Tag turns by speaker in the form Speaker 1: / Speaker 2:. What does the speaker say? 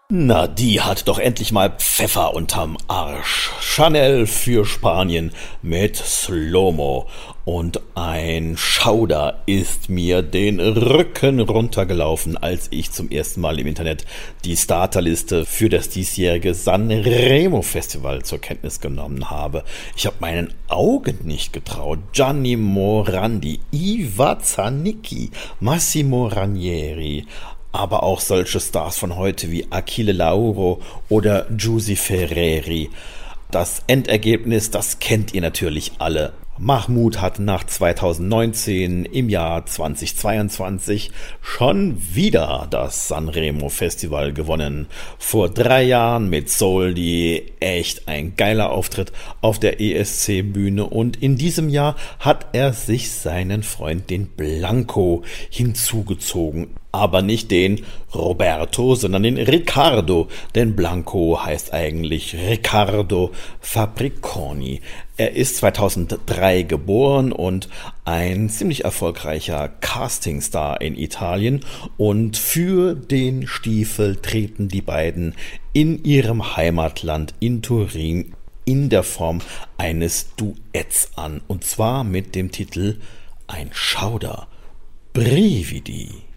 Speaker 1: Na, die hat doch endlich mal Pfeffer unterm Arsch. Chanel für Spanien mit Slow-Mo. Und ein Schauder ist mir den Rücken runtergelaufen, als ich zum ersten Mal im Internet die Starterliste für das diesjährige Sanremo Festival zur Kenntnis genommen habe. Ich habe meinen Augen nicht getraut. Gianni Morandi, Iva Zanicchi, Massimo Ranieri, aber auch solche Stars von heute wie Achille Lauro oder Giusy Ferreri. Das Endergebnis, das kennt ihr natürlich alle. Mahmoud hat nach 2019 im Jahr 2022 schon wieder das Sanremo Festival gewonnen. Vor 3 Jahren mit Soldi, echt ein geiler Auftritt auf der ESC-Bühne, und in diesem Jahr hat er sich seinen Freund, den Blanco, hinzugezogen. Aber nicht den Roberto, sondern den Riccardo, denn Blanco heißt eigentlich Riccardo Fabriconi. Er ist 2003 geboren und ein ziemlich erfolgreicher Castingstar in Italien, und für den Stiefel treten die beiden in ihrem Heimatland in Turin in der Form eines Duetts an, und zwar mit dem Titel Ein Schauder, Brividi.